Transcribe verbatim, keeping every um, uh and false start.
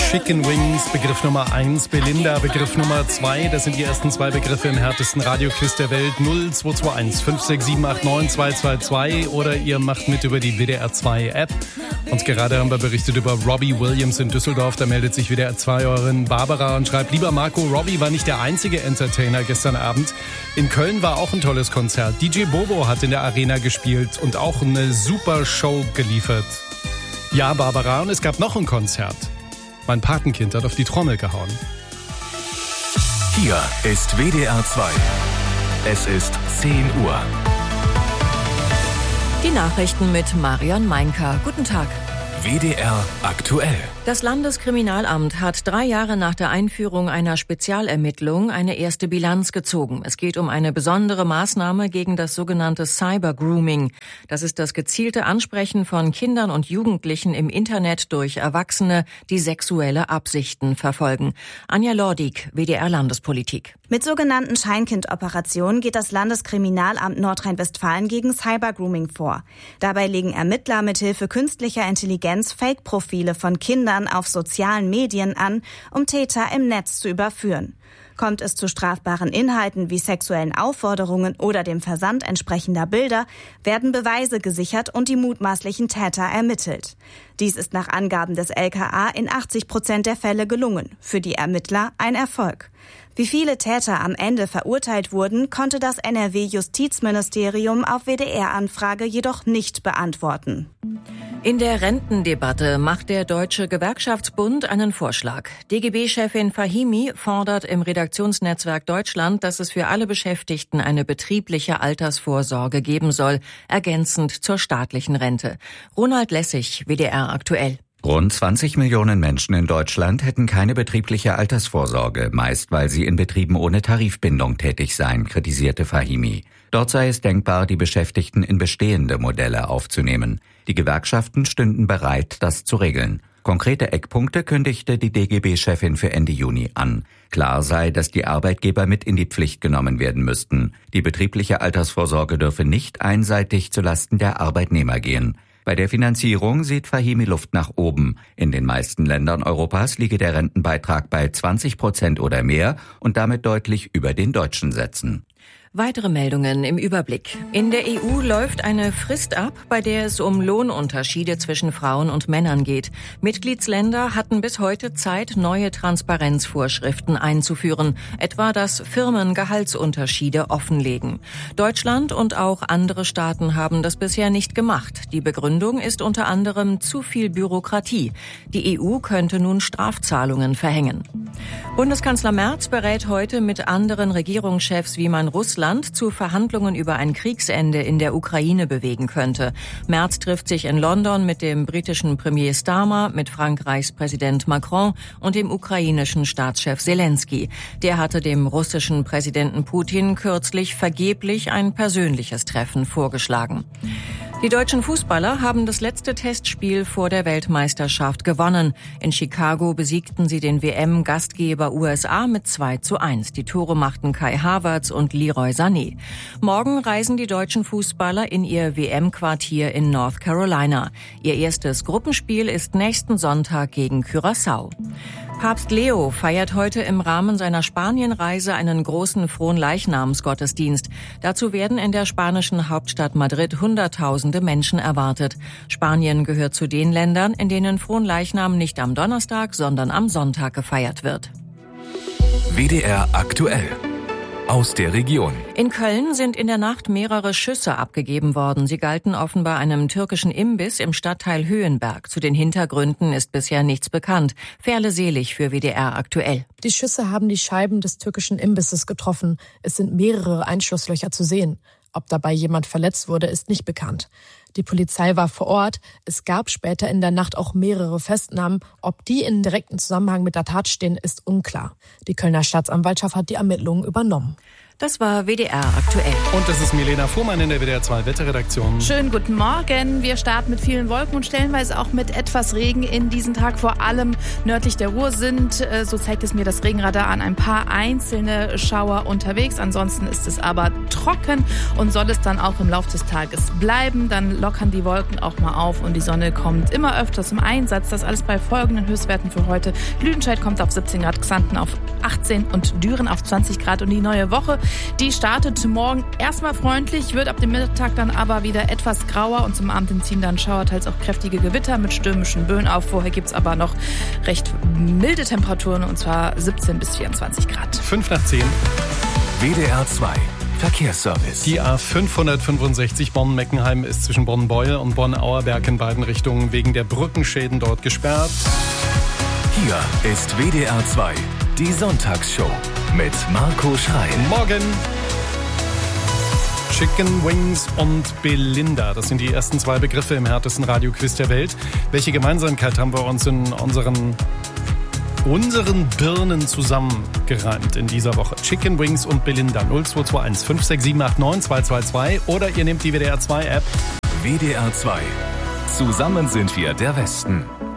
Chicken Wings, Begriff Nummer eins, Belinda, Begriff Nummer zwei. Das sind die ersten zwei Begriffe im härtesten Radioquiz der Welt. null zwei zwei eins fünf sechs sieben acht neun zwei zwei zwei oder ihr macht mit über die W D R zwei App. Und gerade haben wir berichtet über Robbie Williams in Düsseldorf. Da meldet sich W D R zwei-Hörerin Barbara und schreibt: Lieber Marco, Robbie war nicht der einzige Entertainer gestern Abend. In Köln war auch ein tolles Konzert. D J Bobo hat in der Arena gespielt und auch eine super Show geliefert. Ja, Barbara, und es gab noch ein Konzert. Mein Patenkind hat auf die Trommel gehauen. Hier ist W D R zwei. Es ist zehn Uhr. Die Nachrichten mit Marion Meinker. Guten Tag. W D R aktuell. Das Landeskriminalamt hat drei Jahre nach der Einführung einer Spezialermittlung eine erste Bilanz gezogen. Es geht um eine besondere Maßnahme gegen das sogenannte Cyber-Grooming. Das ist das gezielte Ansprechen von Kindern und Jugendlichen im Internet durch Erwachsene, die sexuelle Absichten verfolgen. Anja Lordig, W D R Landespolitik. Mit sogenannten Scheinkind-Operationen geht das Landeskriminalamt Nordrhein-Westfalen gegen Cyber-Grooming vor. Dabei legen Ermittler mithilfe künstlicher Intelligenz Fake-Profile von Kindern auf sozialen Medien an, um Täter im Netz zu überführen. Kommt es zu strafbaren Inhalten wie sexuellen Aufforderungen oder dem Versand entsprechender Bilder, werden Beweise gesichert und die mutmaßlichen Täter ermittelt. Dies ist nach Angaben des L K A in achtzig Prozent der Fälle gelungen. Für die Ermittler ein Erfolg. Wie viele Täter am Ende verurteilt wurden, konnte das N R W-Justizministerium auf W D R-Anfrage jedoch nicht beantworten. In der Rentendebatte macht der Deutsche Gewerkschaftsbund einen Vorschlag. D G B-Chefin Fahimi fordert im Redaktionsnetzwerk Deutschland, dass es für alle Beschäftigten eine betriebliche Altersvorsorge geben soll, ergänzend zur staatlichen Rente. Ronald Lessig, W D R aktuell. Rund zwanzig Millionen Menschen in Deutschland hätten keine betriebliche Altersvorsorge, meist weil sie in Betrieben ohne Tarifbindung tätig seien, kritisierte Fahimi. Dort sei es denkbar, die Beschäftigten in bestehende Modelle aufzunehmen. Die Gewerkschaften stünden bereit, das zu regeln. Konkrete Eckpunkte kündigte die D G B-Chefin für Ende Juni an. Klar sei, dass die Arbeitgeber mit in die Pflicht genommen werden müssten. Die betriebliche Altersvorsorge dürfe nicht einseitig zulasten der Arbeitnehmer gehen. Bei der Finanzierung sieht Fahimi Luft nach oben. In den meisten Ländern Europas liege der Rentenbeitrag bei zwanzig Prozent oder mehr und damit deutlich über den deutschen Sätzen. Weitere Meldungen im Überblick. In der E U läuft eine Frist ab, bei der es um Lohnunterschiede zwischen Frauen und Männern geht. Mitgliedsländer hatten bis heute Zeit, neue Transparenzvorschriften einzuführen, etwa dass Firmen Gehaltsunterschiede offenlegen. Deutschland und auch andere Staaten haben das bisher nicht gemacht. Die Begründung ist unter anderem zu viel Bürokratie. Die E U könnte nun Strafzahlungen verhängen. Bundeskanzler Merz berät heute mit anderen Regierungschefs, wie man Russland zu Verhandlungen über ein Kriegsende in der Ukraine bewegen könnte. Merz trifft sich in London mit dem britischen Premier Starmer, mit Frankreichs Präsident Macron und dem ukrainischen Staatschef Zelensky. Der hatte dem russischen Präsidenten Putin kürzlich vergeblich ein persönliches Treffen vorgeschlagen. Die deutschen Fußballer haben das letzte Testspiel vor der Weltmeisterschaft gewonnen. In Chicago besiegten sie den W M-Gastgeber U S A mit zwei zu eins. Die Tore machten Kai Havertz und Leroy Sané. Morgen reisen die deutschen Fußballer in ihr W M-Quartier in North Carolina. Ihr erstes Gruppenspiel ist nächsten Sonntag gegen Curaçao. Papst Leo feiert heute im Rahmen seiner Spanienreise einen großen Fronleichnamsgottesdienst. Dazu werden in der spanischen Hauptstadt Madrid Hunderttausende Menschen erwartet. Spanien gehört zu den Ländern, in denen Fronleichnam nicht am Donnerstag, sondern am Sonntag gefeiert wird. W D R aktuell. Aus der Region. In Köln sind in der Nacht mehrere Schüsse abgegeben worden. Sie galten offenbar einem türkischen Imbiss im Stadtteil Höhenberg. Zu den Hintergründen ist bisher nichts bekannt. Ferle Selig für W D R aktuell. Die Schüsse haben die Scheiben des türkischen Imbisses getroffen. Es sind mehrere Einschusslöcher zu sehen. Ob dabei jemand verletzt wurde, ist nicht bekannt. Die Polizei war vor Ort. Es gab später in der Nacht auch mehrere Festnahmen. Ob die in direktem Zusammenhang mit der Tat stehen, ist unklar. Die Kölner Staatsanwaltschaft hat die Ermittlungen übernommen. Das war W D R aktuell. Und das ist Milena Fuhrmann in der W D R zwei Wetterredaktion. Schönen guten Morgen. Wir starten mit vielen Wolken und stellenweise auch mit etwas Regen in diesen Tag. Vor allem nördlich der Ruhr sind, so zeigt es mir das Regenradar an, ein paar einzelne Schauer unterwegs. Ansonsten ist es aber trocken und soll es dann auch im Laufe des Tages bleiben. Dann lockern die Wolken auch mal auf und die Sonne kommt immer öfters zum Einsatz. Das alles bei folgenden Höchstwerten für heute. Lüdenscheid kommt auf siebzehn Grad, Xanten auf achtzehn und Düren auf zwanzig Grad. Und die neue Woche, die startet morgen erstmal freundlich, wird ab dem Mittag dann aber wieder etwas grauer und zum Abend ziehen dann Schauer, teils auch kräftige Gewitter mit stürmischen Böen auf. Vorher gibt es aber noch recht milde Temperaturen und zwar siebzehn bis vierundzwanzig Grad. fünf nach zehn. W D R zwei Verkehrsservice. Die A fünfhundertfünfundsechzig Bonn-Meckenheim ist zwischen Bonn-Beuel und Bonn-Auerberg in beiden Richtungen wegen der Brückenschäden dort gesperrt. Hier ist W D R zwei, die Sonntagsshow mit Marco Schrein. Morgen. Chicken Wings und Belinda, das sind die ersten zwei Begriffe im härtesten Radioquiz der Welt. Welche Gemeinsamkeit haben wir uns in unseren, unseren Birnen zusammengereimt in dieser Woche? Chicken Wings und Belinda. null zwei zwei eins fünf sechs sieben acht neun zwei zwei zwei oder ihr nehmt die W D R zwei App. W D R zwei. Zusammen sind wir der Westen.